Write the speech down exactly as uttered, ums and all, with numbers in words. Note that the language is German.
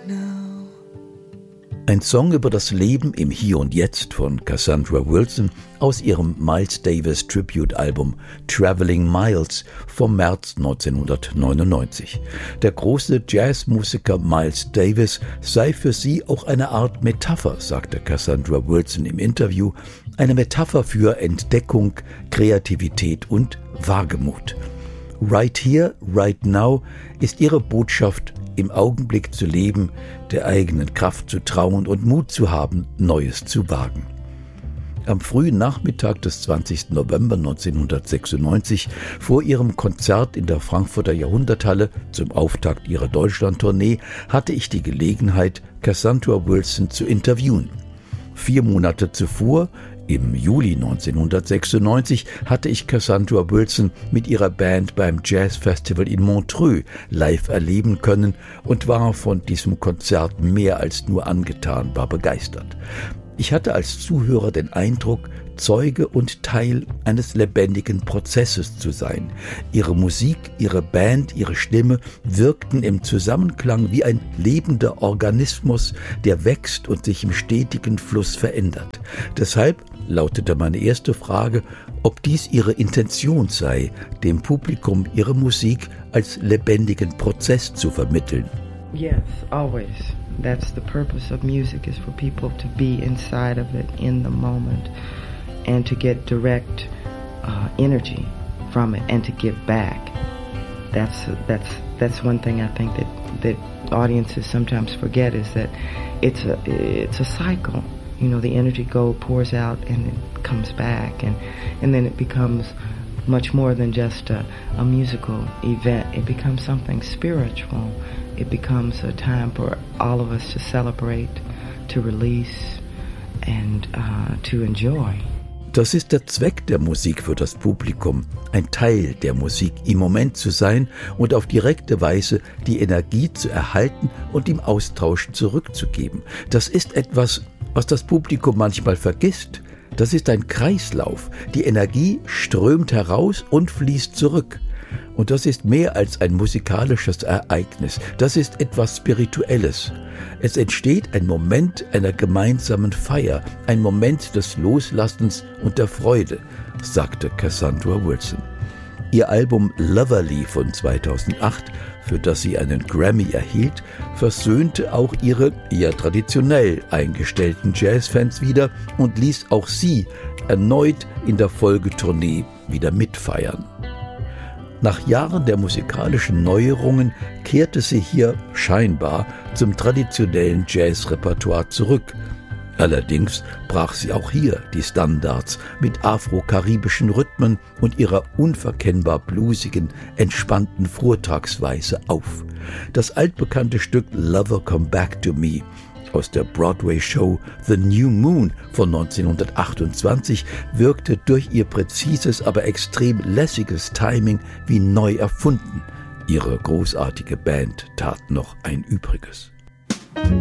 Ein Song über das Leben im Hier und Jetzt von Cassandra Wilson aus ihrem Miles Davis Tribute-Album Traveling Miles vom März neunzehnhundertneunundneunzig. Der große Jazzmusiker Miles Davis sei für sie auch eine Art Metapher, sagte Cassandra Wilson im Interview, eine Metapher für Entdeckung, Kreativität und Wagemut. Right here, right now ist ihre Botschaft, im Augenblick zu leben, der eigenen Kraft zu trauen und Mut zu haben, Neues zu wagen. Am frühen Nachmittag des zwanzigsten November neunzehnhundertsechsundneunzig vor ihrem Konzert in der Frankfurter Jahrhunderthalle zum Auftakt ihrer Deutschlandtournee hatte ich die Gelegenheit, Cassandra Wilson zu interviewen. Vier Monate zuvor, im Juli neunzehnhundertsechsundneunzig, hatte ich Cassandra Wilson mit ihrer Band beim Jazz Festival in Montreux live erleben können und war von diesem Konzert mehr als nur angetan, war begeistert. Ich hatte als Zuhörer den Eindruck, Zeuge und Teil eines lebendigen Prozesses zu sein. Ihre Musik, ihre Band, ihre Stimme wirkten im Zusammenklang wie ein lebender Organismus, der wächst und sich im stetigen Fluss verändert. Deshalb lautete meine erste Frage, ob dies ihre Intention sei, dem Publikum ihre Musik als lebendigen Prozess zu vermitteln. Yes, always. That's the purpose of music, is for people to be inside of it in the moment and to get direct uh, energy from it and to give back. That's that's that's one thing I think that that audiences sometimes forget, is that it's a it's a cycle. You know, the energy go pours out and it comes back, and and then it becomes much more than just a, a musical event. It becomes something spiritual. It becomes a time for all of us to celebrate, to release and uh, to enjoy. Das ist der Zweck der Musik für das Publikum, ein Teil der Musik im Moment zu sein und auf direkte Weise die Energie zu erhalten und im Austausch zurückzugeben. Das ist etwas, was das Publikum manchmal vergisst. Das ist ein Kreislauf. Die Energie strömt heraus und fließt zurück. Und das ist mehr als ein musikalisches Ereignis. Das ist etwas Spirituelles. Es entsteht ein Moment einer gemeinsamen Feier, ein Moment des Loslassens und der Freude, sagte Cassandra Wilson. Ihr Album Loverly von zweitausendacht, für das sie einen Grammy erhielt, versöhnte auch ihre eher traditionell eingestellten Jazzfans wieder und ließ auch sie erneut in der Folgetournee wieder mitfeiern. Nach Jahren der musikalischen Neuerungen kehrte sie hier scheinbar zum traditionellen Jazzrepertoire zurück. Allerdings brach sie auch hier die Standards mit afro-karibischen Rhythmen und ihrer unverkennbar bluesigen, entspannten Vortragsweise auf. Das altbekannte Stück Lover Come Back to Me aus der Broadway-Show The New Moon von neunzehnhundertachtundzwanzig wirkte durch ihr präzises, aber extrem lässiges Timing wie neu erfunden. Ihre großartige Band tat noch ein Übriges.